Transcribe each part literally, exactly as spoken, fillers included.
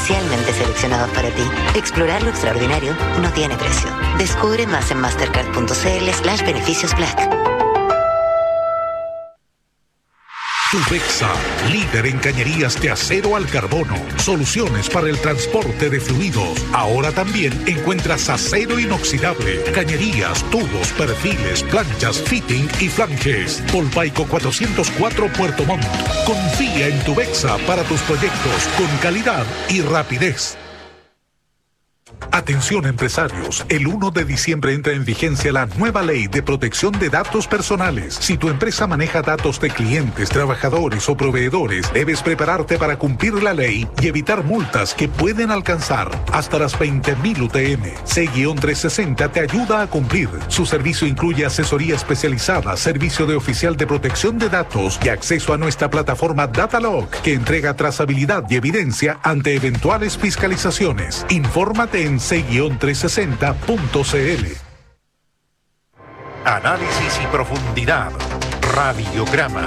especialmente seleccionados para ti. Explorar lo extraordinario no tiene precio. Descubre más en mastercard.cl slash beneficios Black. Tubexa, líder en cañerías de acero al carbono, soluciones para el transporte de fluidos. Ahora también encuentras acero inoxidable, cañerías, tubos, perfiles, planchas, fitting y flanges. Polpaico cuatrocientos cuatro Puerto Montt. Confía en Tubexa para tus proyectos con calidad y rapidez. Atención empresarios, el uno de diciembre entra en vigencia la nueva ley de protección de datos personales. Si tu empresa maneja datos de clientes, trabajadores o proveedores, debes prepararte para cumplir la ley y evitar multas que pueden alcanzar hasta las veinte mil U T M. C trescientos sesenta te ayuda a cumplir. Su servicio incluye asesoría especializada, servicio de oficial de protección de datos y acceso a nuestra plataforma Datalog, que entrega trazabilidad y evidencia ante eventuales fiscalizaciones. Infórmate en C trescientos sesenta punto c l. Análisis y profundidad. Radiograma.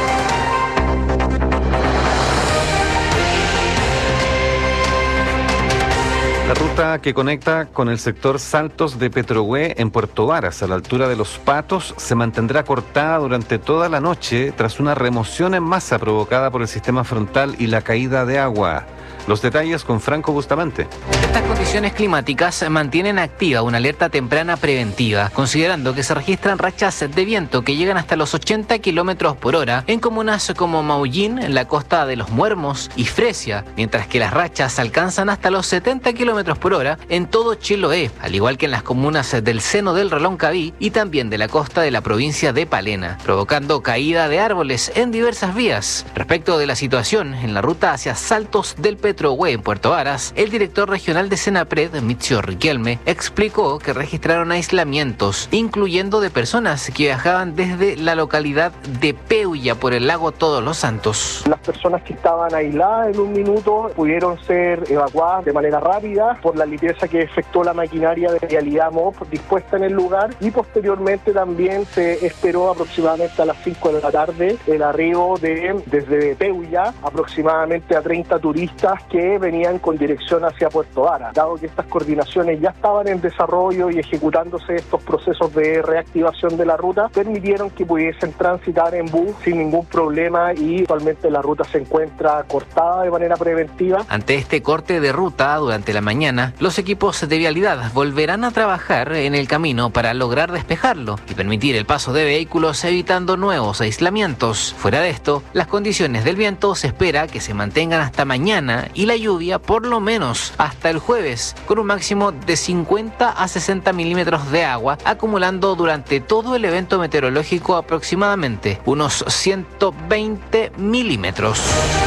La ruta que conecta con el sector Saltos de Petrohue en Puerto Varas, a la altura de Los Patos, se mantendrá cortada durante toda la noche tras una remoción en masa provocada por el sistema frontal y la caída de agua. Los detalles con Franco Bustamante. Estas condiciones climáticas mantienen activa una alerta temprana preventiva, considerando que se registran rachas de viento que llegan hasta los ochenta kilómetros por hora en comunas como Maullín, en la costa de Los Muermos y Fresia, mientras que las rachas alcanzan hasta los setenta kilómetros por hora en todo Chiloé, al igual que en las comunas del seno del Reloncaví y también de la costa de la provincia de Palena, provocando caída de árboles en diversas vías. Respecto de la situación en la ruta hacia Saltos del Petrohue en Puerto Varas, el director regional de Senapred, Mitzio Riquelme, explicó que registraron aislamientos, incluyendo de personas que viajaban desde la localidad de Peulla por el lago Todos los Santos. Las personas que estaban aisladas en un minuto pudieron ser evacuadas de manera rápida por la limpieza que efectuó la maquinaria de Vialidad M O P dispuesta en el lugar, y posteriormente también se esperó aproximadamente a las cinco de la tarde el arribo de desde Peulla aproximadamente a treinta turistas que venían con dirección hacia Puerto Varas. Dado que estas coordinaciones ya estaban en desarrollo y ejecutándose estos procesos de reactivación de la ruta, permitieron que pudiesen transitar en bus sin ningún problema, y actualmente la ruta se encuentra cortada de manera preventiva. Ante este corte de ruta durante la mañana, los equipos de vialidad volverán a trabajar en el camino para lograr despejarlo y permitir el paso de vehículos, evitando nuevos aislamientos. Fuera de esto, las condiciones del viento se espera que se mantengan hasta mañana y la lluvia por lo menos hasta el jueves, con un máximo de cincuenta a sesenta milímetros de agua, acumulando durante todo el evento meteorológico aproximadamente unos ciento veinte milímetros.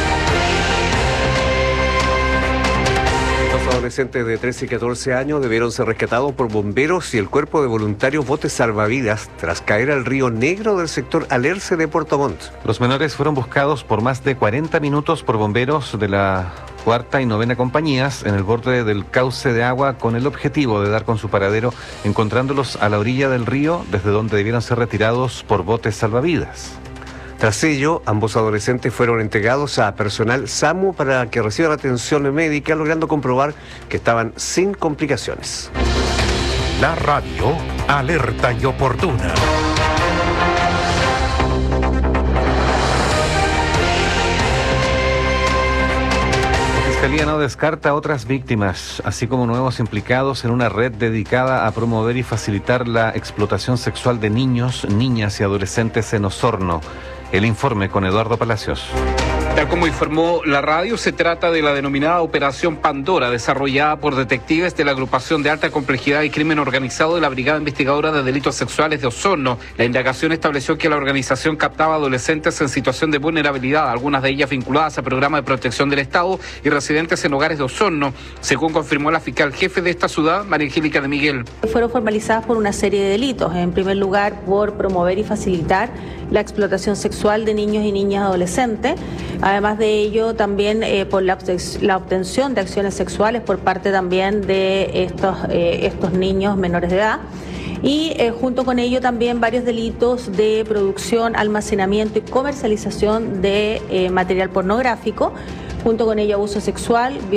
Los adolescentes de trece y catorce años debieron ser rescatados por bomberos y el cuerpo de voluntarios botes salvavidas tras caer al río Negro del sector Alerce de Puerto Montt. Los menores fueron buscados por más de cuarenta minutos por bomberos de la cuarta y novena compañías en el borde del cauce de agua, con el objetivo de dar con su paradero, encontrándolos a la orilla del río, desde donde debieron ser retirados por botes salvavidas. Tras ello, ambos adolescentes fueron entregados a personal SAMU para que reciban atención médica, logrando comprobar que estaban sin complicaciones. La radio, alerta y oportuna. La Fiscalía no descarta otras víctimas, así como nuevos implicados en una red dedicada a promover y facilitar la explotación sexual de niños, niñas y adolescentes en Osorno. El informe con Eduardo Palacios. Tal como informó la radio, se trata de la denominada Operación Pandora, desarrollada por detectives de la Agrupación de Alta Complejidad y Crimen Organizado de la Brigada Investigadora de Delitos Sexuales de Osorno. La indagación estableció que la organización captaba adolescentes en situación de vulnerabilidad, algunas de ellas vinculadas al programa de protección del Estado y residentes en hogares de Osorno, según confirmó la fiscal jefe de esta ciudad, María Angélica de Miguel. Fueron formalizadas por una serie de delitos, en primer lugar por promover y facilitar la explotación sexual de niños y niñas adolescentes. Además de ello, también eh, por la, la obtención de acciones sexuales por parte también de estos, eh, estos niños menores de edad. Y eh, junto con ello también varios delitos de producción, almacenamiento y comercialización de eh, material pornográfico. Junto con ello abuso sexual,